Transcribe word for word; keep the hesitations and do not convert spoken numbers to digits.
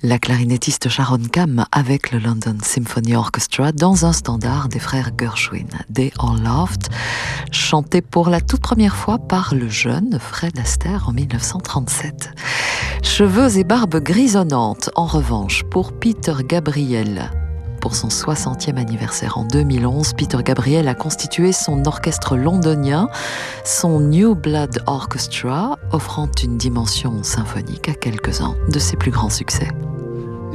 La clarinettiste Sharon Kamm avec le London Symphony Orchestra dans un standard des frères Gershwin, They All Loved, chanté pour la toute première fois par le jeune Fred Astaire en mille neuf cent trente-sept. Cheveux et barbe grisonnante, en revanche, pour Peter Gabriel. Pour son soixantième anniversaire en deux mille onze, Peter Gabriel a constitué son orchestre londonien, son New Blood Orchestra, offrant une dimension symphonique à quelques-uns de ses plus grands succès.